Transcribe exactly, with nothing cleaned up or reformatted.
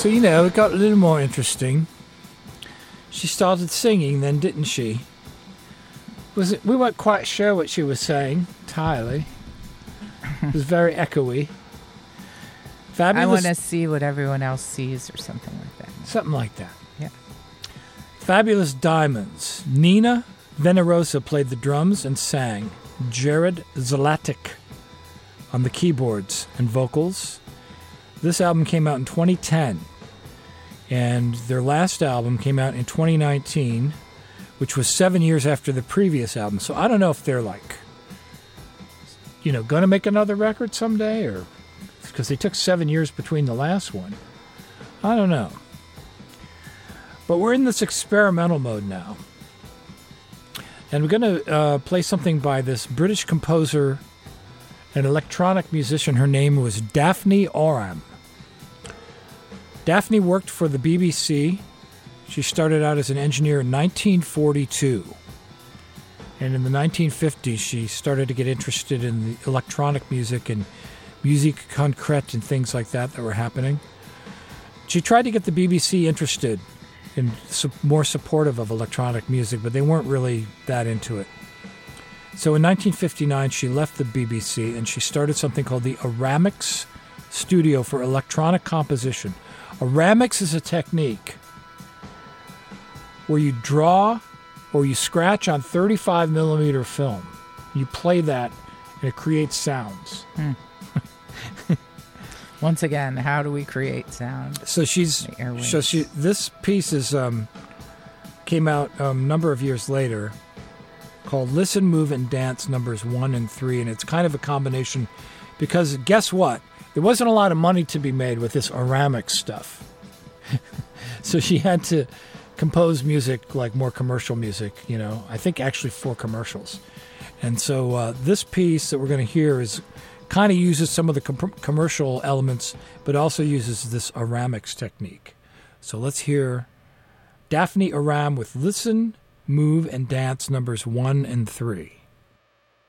So, you know, it got a little more interesting. She started singing then, didn't she? Was it? We weren't quite sure what she was saying entirely. It was very echoey. Fabulous. I want to see what everyone else sees or something like that. Something like that. Yeah. Fabulous Diamonds. Nina Venerosa played the drums and sang. Jared Zlatic on the keyboards and vocals. This album came out in twenty ten. And their last album came out in twenty nineteen, which was seven years after the previous album. So I don't know if they're like, you know, going to make another record someday, or because they took seven years between the last one. I don't know. But we're in this experimental mode now. And we're going to uh, play something by this British composer and electronic musician. Her name was Daphne Oram. Daphne worked for the B B C. She started out as an engineer in nineteen forty-two. And in the nineteen fifties, she started to get interested in the electronic music and musique concrète and things like that that were happening. She tried to get the B B C interested and su- more supportive of electronic music, but they weren't really that into it. So in nineteen fifty-nine, she left the B B C and she started something called the Aramix Studio for Electronic Composition. Aramix is a technique where you draw or you scratch on thirty-five millimeter film. You play that and it creates sounds. Hmm. Once again, how do we create sound? So she's so she this piece is um, came out a um, number of years later, called Listen, Move, and Dance numbers one and three, and it's kind of a combination because guess what? There wasn't a lot of money to be made with this Aramix stuff. So she had to compose music like more commercial music, you know, I think actually for commercials. And so uh, this piece that we're going to hear is kind of uses some of the com- commercial elements, but also uses this Aramix technique. So let's hear Daphne Oram with Listen, Move, and Dance numbers one and three.